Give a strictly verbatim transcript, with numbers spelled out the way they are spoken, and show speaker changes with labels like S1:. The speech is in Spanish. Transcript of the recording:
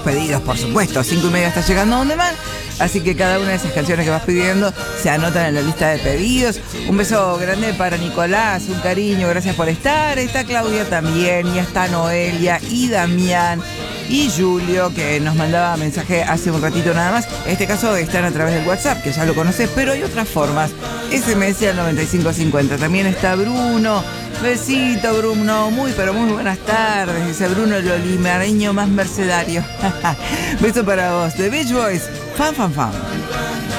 S1: pedidos, por supuesto. Cinco y media está llegando On Demand, así que cada una de esas canciones que vas pidiendo se anotan en la lista de pedidos. Un beso grande para Nicolás, un cariño, gracias por estar. Está Claudia también, y está Noelia y Damián y Julio, que nos mandaba mensaje hace un ratito nada más. En este caso están a través del WhatsApp, que ya lo conoces, pero hay otras formas. S M S al noventa y cinco cincuenta. También está Bruno. Besito, Bruno. Muy, pero muy buenas tardes. Dice Bruno, el olimareño más mercedario. Beso para vos. The Beach Boys. Fan, fan, fan.